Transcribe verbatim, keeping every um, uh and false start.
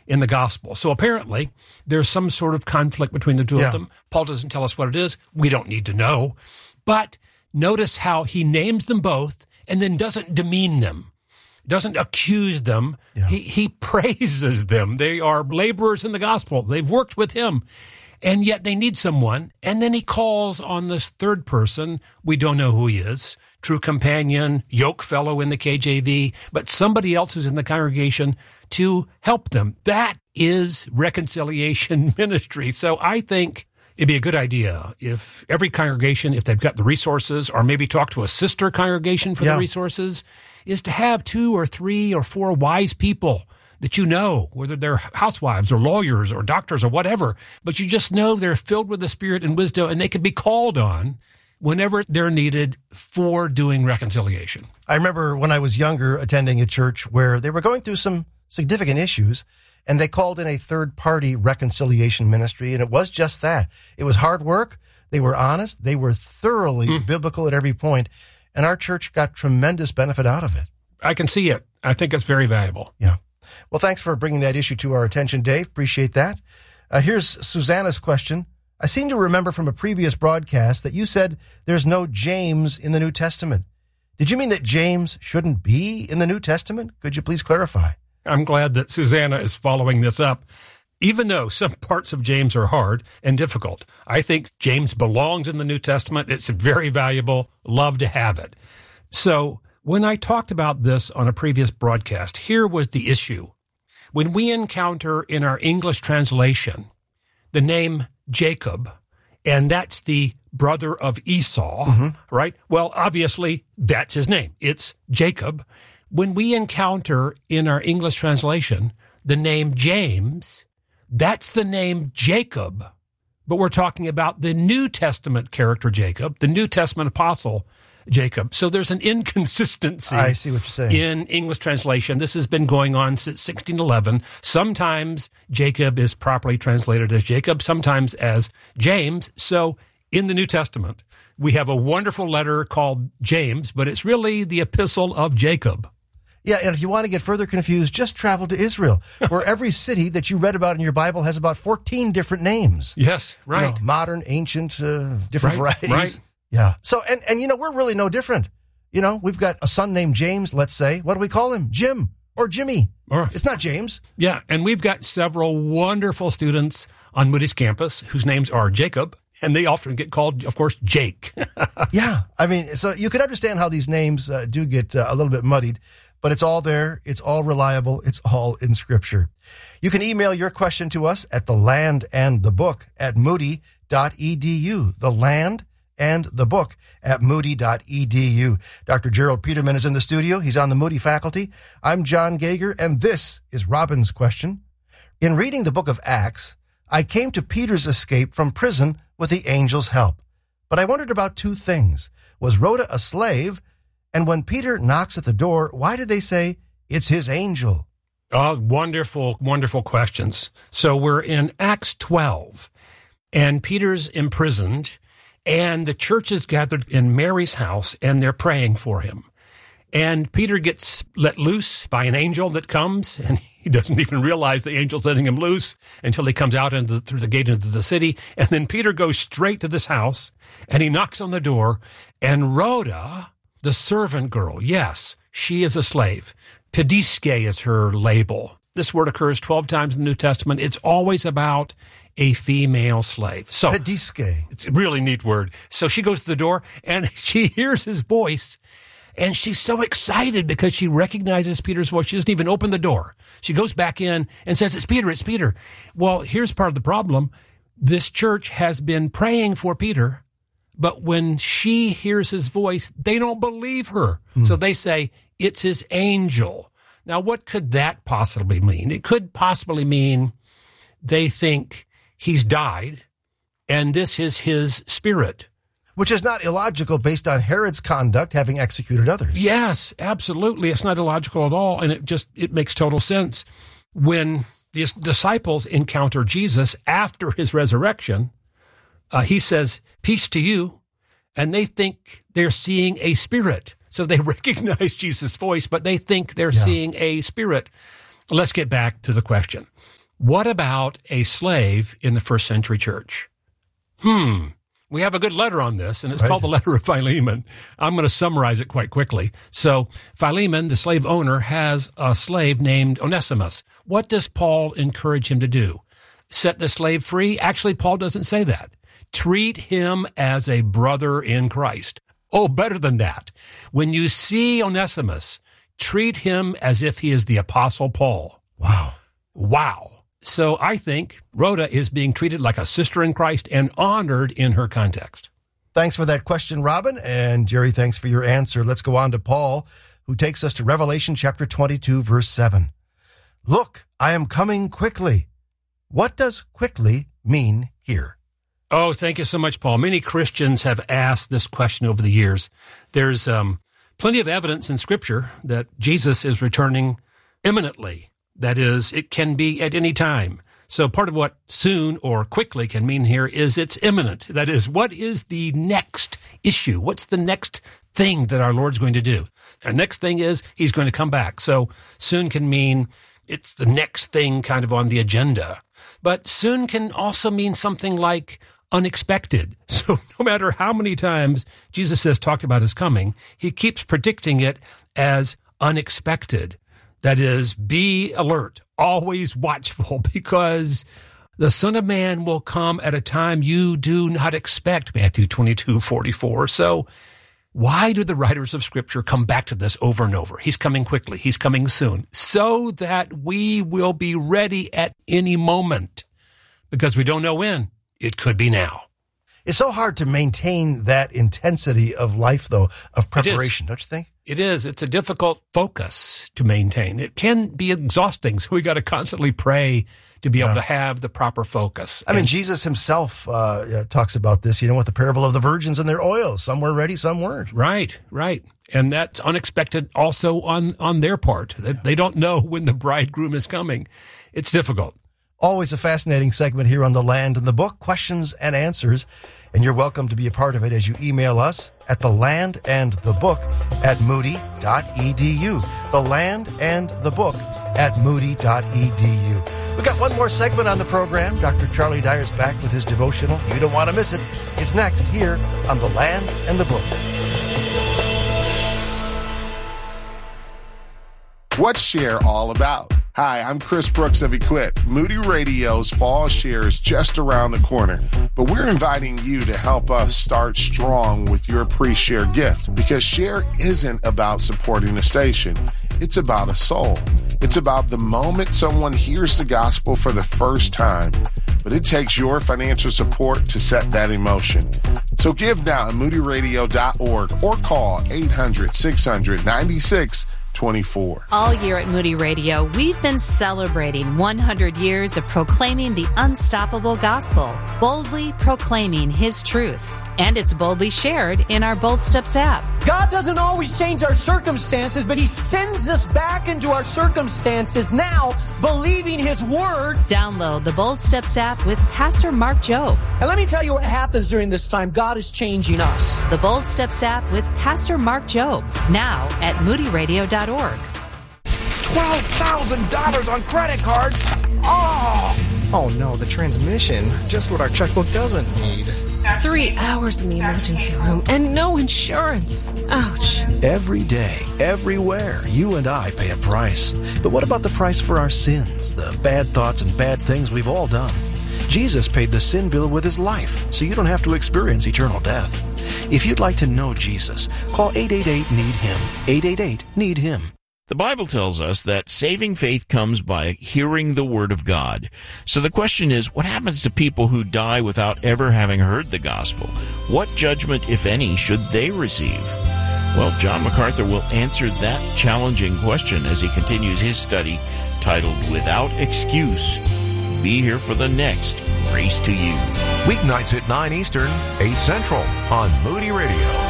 in the gospel. So apparently there's some sort of conflict between the two Yeah. of them. Paul doesn't tell us what it is. We don't need to know. But notice how he names them both and then doesn't demean them, doesn't accuse them. Yeah. He, he praises them. They are laborers in the gospel. They've worked with him, and yet they need someone. And then he calls on this third person. We don't know who he is. True companion, yoke fellow in the K J V, but somebody else is in the congregation to help them. That is reconciliation ministry. So I think it'd be a good idea if every congregation, if they've got the resources, or maybe talk to a sister congregation for Yeah. the resources, is to have two or three or four wise people that you know, whether they're housewives or lawyers or doctors or whatever, but you just know they're filled with the Spirit and wisdom, and they can be called on whenever they're needed for doing reconciliation. I remember when I was younger attending a church where they were going through some significant issues, and they called in a third-party reconciliation ministry, and it was just that. It was hard work. They were honest. They were thoroughly mm. biblical at every point, and our church got tremendous benefit out of it. I can see it. I think it's very valuable. Yeah. Well, thanks for bringing that issue to our attention, Dave. Appreciate that. Uh, here's Susanna's question. I seem to remember from a previous broadcast that you said there's no James in the New Testament. Did you mean that James shouldn't be in the New Testament? Could you please clarify? I'm glad that Susanna is following this up. Even though some parts of James are hard and difficult, I think James belongs in the New Testament. It's very valuable. Love to have it. So when I talked about this on a previous broadcast, here was the issue. When we encounter in our English translation the name Jacob, and that's the brother of Esau, mm-hmm. right? Well, obviously, that's his name. It's Jacob. When we encounter in our English translation the name James, that's the name Jacob. But we're talking about the New Testament character Jacob, the New Testament apostle Jacob. So there's an inconsistency. I see what you're saying. In English translation. This has been going on since sixteen eleven. Sometimes Jacob is properly translated as Jacob, sometimes as James. So in the New Testament, we have a wonderful letter called James, but it's really the epistle of Jacob. Yeah, and if you want to get further confused, just travel to Israel, where every city that you read about in your Bible has about fourteen different names. Yes, right. You know, modern, ancient, uh, different right, varieties. Right. Yeah. So, and, and, you know, we're really no different. You know, we've got a son named James, let's say. What do we call him? Jim or Jimmy. Or, it's not James. Yeah. And we've got several wonderful students on Moody's campus whose names are Jacob, and they often get called, of course, Jake. Yeah. I mean, so you can understand how these names uh, do get uh, a little bit muddied, but it's all there. It's all reliable. It's all in Scripture. You can email your question to us at the land and the book at moody dot e d u. The land and the book at moody dot e d u. Doctor Gerald Peterman is in the studio. He's on the Moody faculty. I'm John Gager, and this is Robin's question. In reading the book of Acts, I came to Peter's escape from prison with the angel's help. But I wondered about two things. Was Rhoda a slave? And when Peter knocks at the door, why did they say it's his angel? Oh, wonderful, wonderful questions. So we're in Acts twelve, and Peter's imprisoned, and the church is gathered in Mary's house, and they're praying for him. And Peter gets let loose by an angel that comes, and he doesn't even realize the angel's letting him loose until he comes out into, through the gate into the city. And then Peter goes straight to this house, and he knocks on the door, and Rhoda, the servant girl, yes, she is a slave. Pediske is her label. This word occurs twelve times in the New Testament. It's always about a female slave. So Pediske. It's a really neat word. So she goes to the door, and she hears his voice, and she's so excited because she recognizes Peter's voice. She doesn't even open the door. She goes back in and says, it's Peter, it's Peter. Well, here's part of the problem. This church has been praying for Peter, but when she hears his voice, they don't believe her. Hmm. So they say, it's his angel. Now, what could that possibly mean? It could possibly mean they think he's died, and this is his spirit. Which is not illogical based on Herod's conduct, having executed others. Yes, absolutely. It's not illogical at all, and it just it makes total sense. When the disciples encounter Jesus after his resurrection, uh, he says, peace to you, and they think they're seeing a spirit. So they recognize Jesus' voice, but they think they're yeah. seeing a spirit. Let's get back to the question. What about a slave in the first century church? Hmm. We have a good letter on this, and it's right. called the Letter of Philemon. I'm going to summarize it quite quickly. So Philemon, the slave owner, has a slave named Onesimus. What does Paul encourage him to do? Set the slave free? Actually, Paul doesn't say that. Treat him as a brother in Christ. Oh, better than that. When you see Onesimus, treat him as if he is the Apostle Paul. Wow. Wow. So I think Rhoda is being treated like a sister in Christ and honored in her context. Thanks for that question, Robin. And Jerry, thanks for your answer. Let's go on to Paul, who takes us to Revelation chapter twenty-two, verse seven. Look, I am coming quickly. What does quickly mean here? Oh, thank you so much, Paul. Many Christians have asked this question over the years. There's um, plenty of evidence in Scripture that Jesus is returning imminently. That is, it can be at any time. So part of what soon or quickly can mean here is it's imminent. That is, what is the next issue? What's the next thing that our Lord's going to do? Our next thing is he's going to come back. So soon can mean it's the next thing kind of on the agenda. But soon can also mean something like unexpected. So no matter how many times Jesus has talked about his coming, he keeps predicting it as unexpected. That is, be alert, always watchful, because the Son of Man will come at a time you do not expect, Matthew twenty-two forty-four. So why do the writers of Scripture come back to this over and over? He's coming quickly. He's coming soon, so that we will be ready at any moment, because we don't know when. It could be now. It's so hard to maintain that intensity of life, though, of preparation, don't you think? It is. It's a difficult focus to maintain. It can be exhausting, so we got to constantly pray to be able yeah. to have the proper focus. I and, mean, Jesus himself uh, talks about this, you know, with the parable of the virgins and their oil. Some were ready, some weren't. Right, right. And that's unexpected also on, on their part. They, they don't know when the bridegroom is coming. It's difficult. Always a fascinating segment here on The Land and the Book, questions and answers. And you're welcome to be a part of it as you email us at the land and the book at moody dot e d u. The Land and the Book at moody dot e d u. We've got one more segment on the program. Doctor Charlie Dyer's back with his devotional. You don't want to miss it. It's next here on The Land and the Book. What's Share all about? Hi, I'm Chris Brooks of Equip. Moody Radio's Fall Share is just around the corner, but we're inviting you to help us start strong with your pre-share gift, because Share isn't about supporting a station. It's about a soul. It's about the moment someone hears the gospel for the first time, but it takes your financial support to set that in motion. So give now at moody radio dot org or call eight hundred, six hundred, ninety-six twenty-four. All year at Moody Radio, we've been celebrating one hundred years of proclaiming the unstoppable gospel, boldly proclaiming His truth. And it's boldly shared in our Bold Steps app. God doesn't always change our circumstances, but He sends us back into our circumstances now, believing His Word. Download the Bold Steps app with Pastor Mark Jobe. And let me tell you what happens during this time. God is changing us. The Bold Steps app with Pastor Mark Jobe. Now at moody radio dot org. twelve thousand dollars on credit cards. Oh! Oh no, the transmission. Just what our checkbook doesn't need. Three hours in the emergency room and no insurance. Ouch. Every day, everywhere, you and I pay a price. But what about the price for our sins, the bad thoughts and bad things we've all done? Jesus paid the sin bill with His life, so you don't have to experience eternal death. If you'd like to know Jesus, call eight eight eight, need him. eight eight eight, need him. The Bible tells us that saving faith comes by hearing the Word of God. So the question is, what happens to people who die without ever having heard the gospel? What judgment, if any, should they receive? Well, John MacArthur will answer that challenging question as he continues his study titled Without Excuse. Be here for the next Grace to You. Weeknights at nine Eastern, eight Central on Moody Radio.